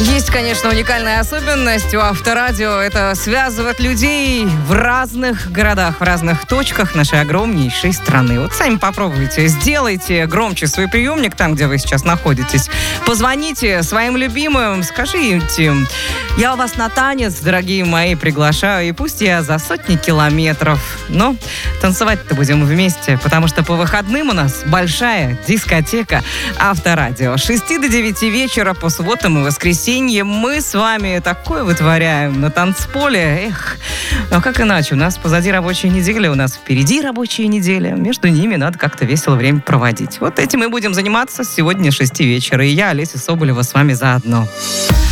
Есть, конечно, уникальная особенность у Авторадио. Это связывать людей в разных городах, в разных точках нашей огромнейшей страны. Вот сами попробуйте. Сделайте громче свой приемник там, где вы сейчас находитесь. Позвоните своим любимым, скажите им: я вас на танец, дорогие мои, приглашаю. И пусть я за сотни километров. Но танцевать-то будем вместе, потому что по выходным у нас большая дискотека Авторадио. С 6 до 9 вечера по субботам и воскресеньям мы с вами такое вытворяем на танцполе. Эх, ну как иначе? У нас позади рабочая неделя, у нас впереди рабочая неделя. Между ними надо как-то весело время проводить. Вот этим мы будем заниматься сегодня с 6 вечера. И я, Олеся Соболева, с вами заодно.